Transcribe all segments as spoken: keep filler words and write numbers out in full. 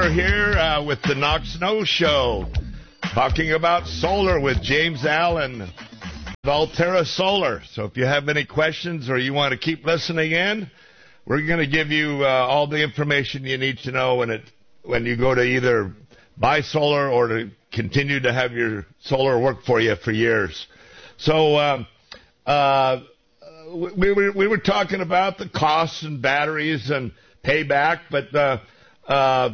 We're here uh, with the Knox Snow Show, talking about solar with James Allen of Altera Solar. So if you have any questions or you want to keep listening in, we're going to give you uh, all the information you need to know when it when you go to either buy solar or to continue to have your solar work for you for years. So uh, uh, we, we, we were talking about the costs and batteries and payback, but uh, uh,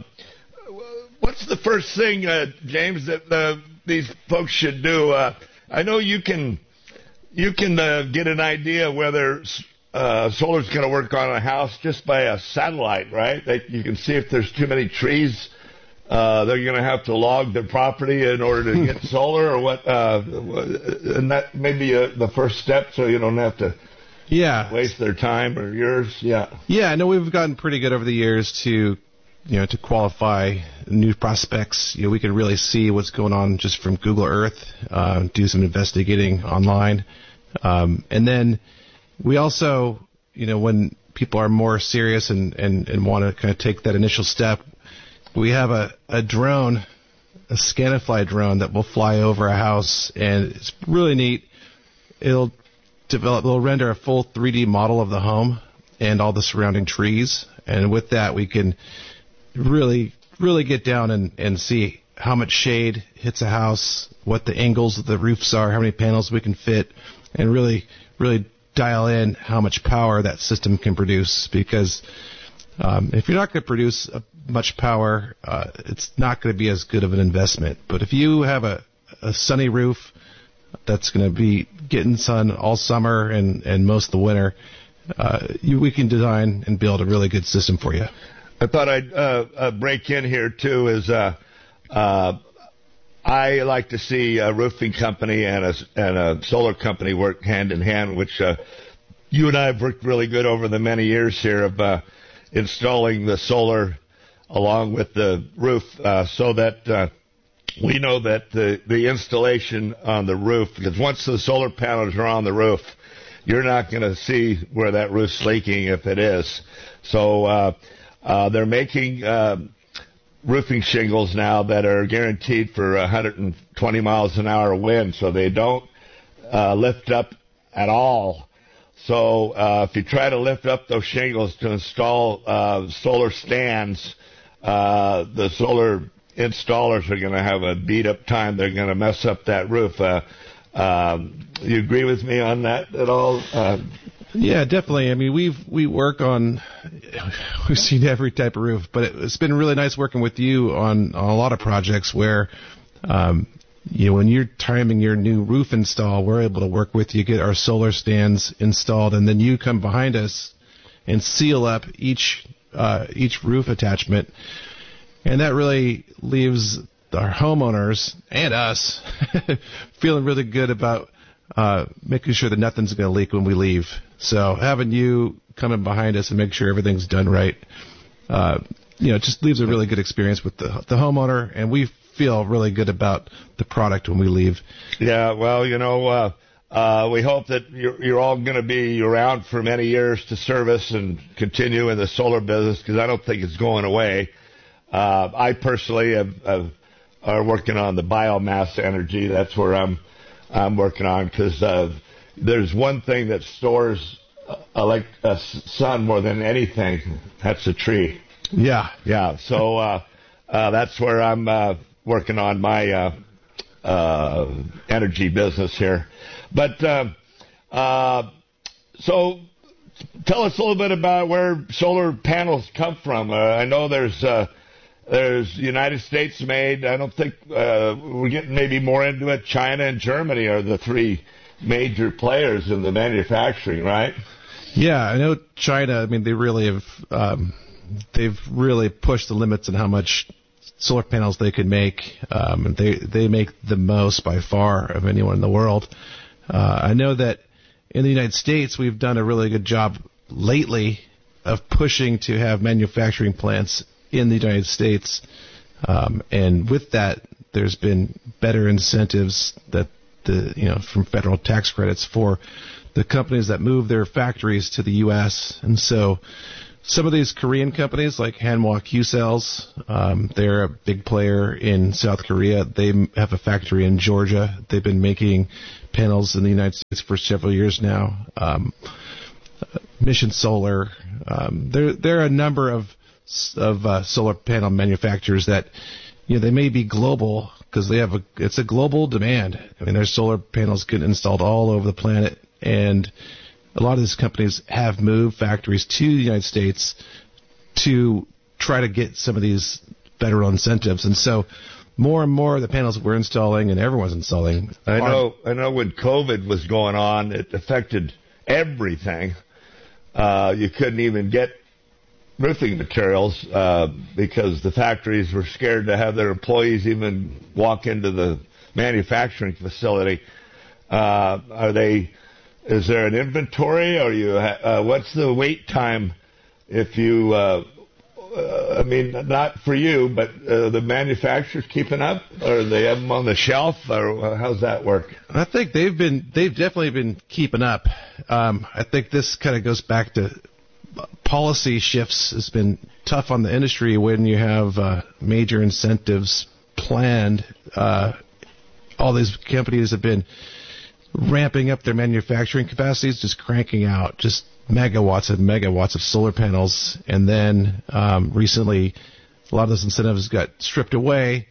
what's the first thing, uh, James, that uh, these folks should do? Uh, I know you can you can uh, get an idea whether uh, solar's going to work on a house just by a satellite, right? They, you can see if there's too many trees. Uh, they're going to have to log their property in order to get solar, or what? Uh, and that may be uh, the first step, so you don't have to. Yeah. Waste their time or yours, yeah. Yeah, I know we've gotten pretty good over the years to, you know, to qualify new prospects. You know, we can really see what's going on just from Google Earth, uh, do some investigating online. Um, and then we also, you know, when people are more serious and, and, and want to kind of take that initial step, we have a, a drone, a Scanifly drone that will fly over a house, and it's really neat. It'll develop, they'll render a full three D model of the home and all the surrounding trees. And with that, we can really, really get down and, and see how much shade hits a house, what the angles of the roofs are, how many panels we can fit, and really, really dial in how much power that system can produce. Because um, if you're not going to produce a, much power, uh, it's not going to be as good of an investment. But if you have a, a sunny roof that's going to be getting sun all summer and, and most of the winter, uh, you, we can design and build a really good system for you. I thought I'd uh, uh, break in here, too, is uh, uh, I like to see a roofing company and a, and a solar company work hand in hand, which uh, you and I have worked really good over the many years here of uh, installing the solar along with the roof uh, so that uh, we know that the, the installation on the roof, because once the solar panels are on the roof, you're not going to see where that roof's leaking if it is. So uh, uh, they're making uh, roofing shingles now that are guaranteed for one hundred twenty miles an hour wind, so they don't uh, lift up at all. So uh, if you try to lift up those shingles to install uh, solar stands, uh, the solar installers are going to have a beat-up time. They're going to mess up that roof. Uh, um, you agree with me on that at all? Uh, yeah, definitely. I mean, we've we work on we've seen every type of roof, but it, it's been really nice working with you on, on a lot of projects where, um, you know, when you're timing your new roof install, we're able to work with you, get our solar stands installed, and then you come behind us and seal up each uh, each roof attachment. And that really leaves our homeowners and us feeling really good about uh, making sure that nothing's going to leak when we leave. So having you come in behind us and make sure everything's done right, uh, you know, it just leaves a really good experience with the, the homeowner, and we feel really good about the product when we leave. Yeah, well, you know, uh, uh, we hope that you're, you're all going to be around for many years to service and continue in the solar business, because I don't think it's going away. Uh, I personally have, have, are working on the biomass energy. That's where I'm I'm working on, because uh, there's one thing that stores uh, elect, uh, sun more than anything. That's a tree. Yeah. Yeah. So uh, uh, that's where I'm uh, working on my uh, uh, energy business here. But uh, uh, so tell us a little bit about where solar panels come from. Uh, I know there's uh, There's United States made. I don't think uh, we're getting maybe more into it. China and Germany are the three major players in the manufacturing, right? Yeah, I know China. I mean, they really have. Um, they've really pushed the limits on how much solar panels they can make. Um, and they they make the most by far of anyone in the world. Uh, I know that in the United States, we've done a really good job lately of pushing to have manufacturing plants in the United States, um, and with that, there's been better incentives that the you know from federal tax credits for the companies that move their factories to the U S And so some of these Korean companies like Hanwha Q-Cells, um, they're a big player in South Korea. They have a factory in Georgia. They've been making panels in the United States for several years now. Um, Mission Solar. Um, there, there are a number of of uh, solar panel manufacturers that, you know, they may be global because they have a it's a global demand. I mean, there's solar panels getting installed all over the planet, and a lot of these companies have moved factories to the United States to try to get some of these federal incentives. And so more and more of the panels we're installing and everyone's installing. I know, I know when COVID was going on, it affected everything. Uh, you couldn't even get roofing materials uh, because the factories were scared to have their employees even walk into the manufacturing facility. Uh, are they... Is there an inventory, or you? Ha- uh, what's the wait time if you? Uh, uh, I mean, not for you, but uh, the manufacturers keeping up, or they have them on the shelf, or uh, how's that work? I think they've been they've definitely been keeping up. Um, I think this kind of goes back to policy shifts. Has been tough on the industry when you have uh, major incentives planned. Uh, all these companies have been ramping up their manufacturing capacities, just cranking out just megawatts and megawatts of solar panels. And then um, recently, a lot of those incentives got stripped away.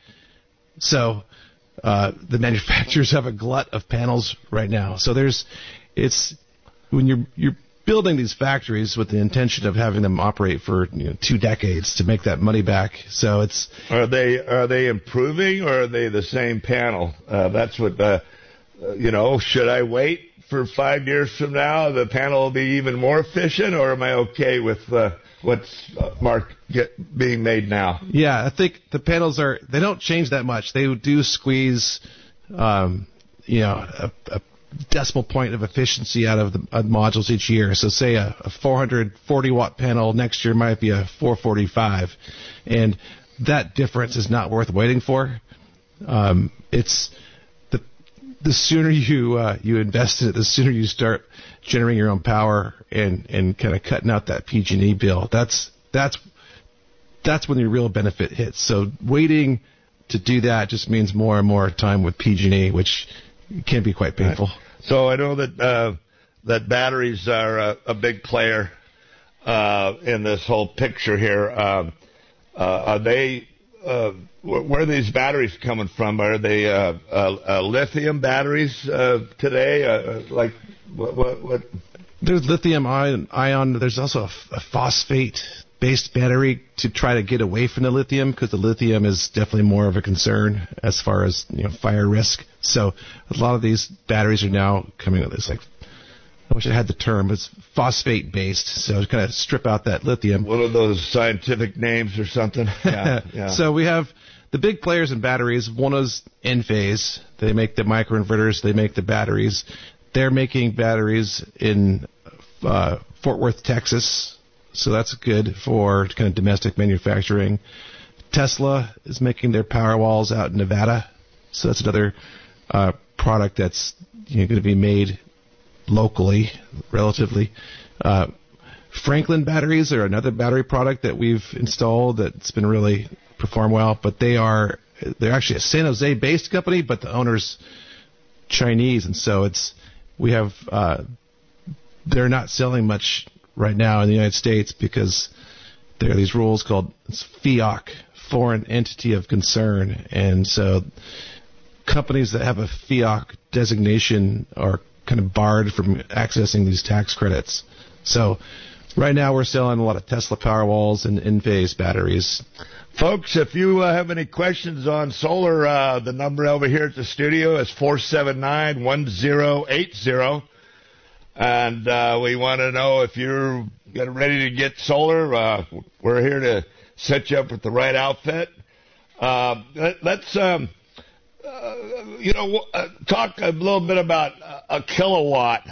So uh, the manufacturers have a glut of panels right now. So there's, it's when you're you're building these factories with the intention of having them operate for, you know, two decades to make that money back. So it's are they are they improving, or are they the same panel? Uh, that's what. Uh, You know, should I wait for five years from now? The panel will be even more efficient, or am I okay with uh, what's uh, mark get, being made now? Yeah, I think the panels are, they don't change that much. They do squeeze, um, you know, a, a decimal point of efficiency out of the uh, modules each year. So say a, a four hundred forty watt panel next year might be a four forty-five, and that difference is not worth waiting for. Um, it's The sooner you uh, you invest in it, the sooner you start generating your own power and, and kind of cutting out that P G and E bill. That's that's that's when the real benefit hits. So waiting to do that just means more and more time with P G and E, which can be quite painful. Right. So I know that uh, that batteries are a, a big player uh, in this whole picture here. Um, uh, are they? Uh, where are these batteries coming from? Are they uh, uh, uh, lithium batteries uh, today? Uh, like what, what, what? There's lithium ion. ion. There's also a, a phosphate-based battery to try to get away from the lithium, because the lithium is definitely more of a concern as far as, you know, fire risk. So a lot of these batteries are now coming with this, like, I wish I had the term. It's phosphate-based, so to kind of strip out that lithium. One of those scientific names or something. Yeah, yeah. So we have the big players in batteries. One is Enphase. They make the microinverters. They make the batteries. They're making batteries in uh, Fort Worth, Texas, so that's good for kind of domestic manufacturing. Tesla is making their Powerwalls out in Nevada, so that's another uh, product that's, you know, going to be made locally, relatively. Uh, Franklin batteries are another battery product that we've installed that's been really perform well, but they are they're actually a San Jose based company, but the owner's Chinese, and so it's we have uh, they're not selling much right now in the United States because there are these rules called it's F E O C, Foreign Entity of Concern, and so companies that have a F E O C designation are kind of barred from accessing these tax credits. So right now we're selling a lot of Tesla Powerwalls and Enphase batteries. Folks, if you uh, have any questions on solar, uh, the number over here at the studio is four seven nine, one zero eight zero. And uh, we want to know if you're getting ready to get solar. Uh, we're here to set you up with the right outfit. Uh, let, let's... Um, Uh, you know, uh, talk a little bit about a kilowatt.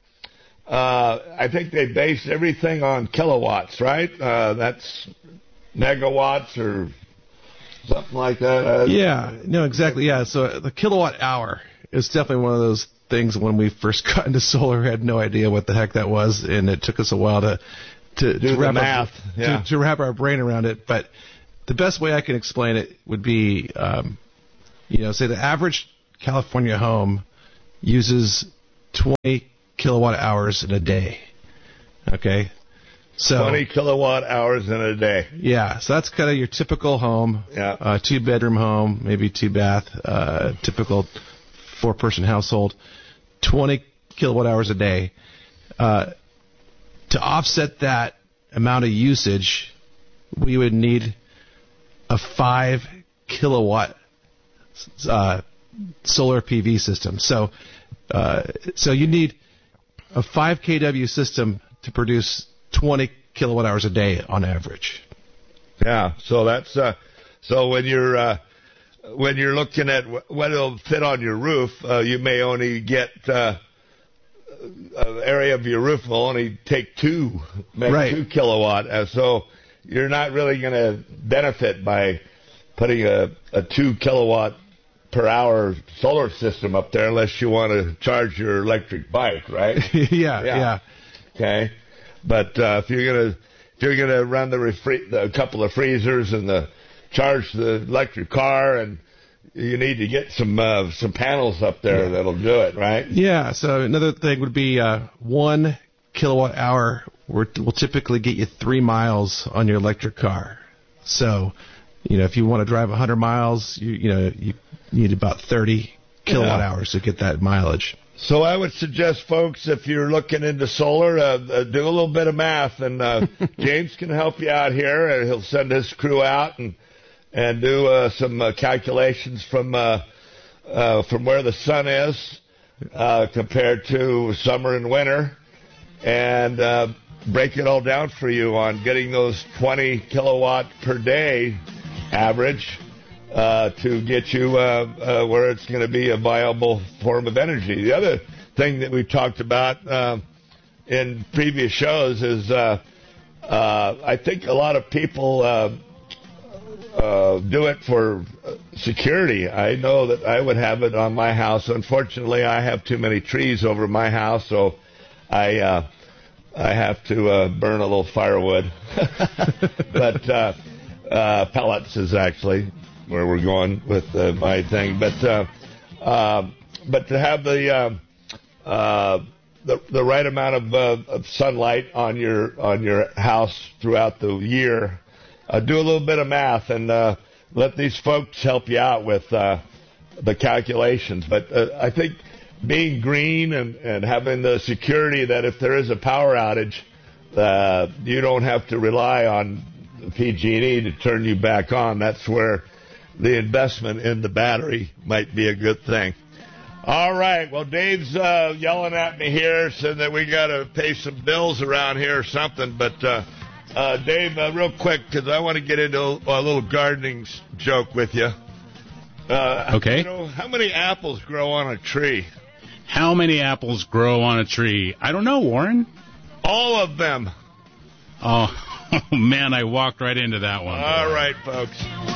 Uh, I think they base everything on kilowatts, right? Uh, that's megawatts or something like that. Uh, yeah, no, exactly. Yeah, so the kilowatt hour is definitely one of those things. When we first got into solar, we had no idea what the heck that was, and it took us a while to to, do to the wrap math. Our, yeah. to, to wrap our brain around it. But the best way I can explain it would be, um, you know, say the average California home uses twenty kilowatt hours in a day. Okay, so twenty kilowatt hours in a day. Yeah, so that's kind of your typical home. Yeah, uh, two bedroom home, maybe two bath, uh, typical four person household. twenty kilowatt hours a day. Uh, to offset that amount of usage, we would need a five kilowatt uh, solar P V system. So, uh, so you need a five kilowatt system to produce twenty kilowatt hours a day on average. Yeah. So that's uh, so when you're uh, when you're looking at what it'll fit on your roof, uh, you may only get uh, an area of your roof will only take two, make right. two kilowatt. Uh, so you're not really going to benefit by putting a, a two kilowatt per hour solar system up there unless you want to charge your electric bike, right? yeah, yeah, yeah. Okay, but uh, if you're gonna if you're gonna run the refri- the couple of freezers and the charge the electric car, and you need to get some uh, some panels up there yeah. that'll do it, right? Yeah. So another thing would be uh, one kilowatt hour will typically get you three miles on your electric car. So, you know, if you want to drive one hundred miles, you you know you need about thirty kilowatt yeah. hours to get that mileage. So I would suggest, folks, if you're looking into solar, uh, uh, do a little bit of math, and uh, James can help you out here, and he'll send his crew out and and do uh, some uh, calculations from uh, uh, from where the sun is uh, compared to summer and winter, and uh, break it all down for you on getting those twenty kilowatt per day average. Uh, to get you uh, uh, where it's going to be a viable form of energy. The other thing that we've talked about uh, in previous shows is uh, uh, I think a lot of people uh, uh, do it for security. I know that I would have it on my house. Unfortunately, I have too many trees over my house, so I uh, I have to uh, burn a little firewood. But uh, uh, pellets is actually where we're going with uh, my thing, but uh, uh, but to have the, uh, uh, the the right amount of, uh, of sunlight on your on your house throughout the year, uh, do a little bit of math and uh, let these folks help you out with uh, the calculations. But uh, I think being green and, and having the security that if there is a power outage, uh, you don't have to rely on P G and E to turn you back on. That's where the investment in the battery might be a good thing. All right. Well, Dave's uh, yelling at me here, saying that we got to pay some bills around here or something. But, uh, uh, Dave, uh, real quick, because I want to get into a little gardening joke with you. Uh, okay. You know, how many apples grow on a tree? How many apples grow on a tree? I don't know, Warren. All of them. Oh, man, I walked right into that one. All right, folks.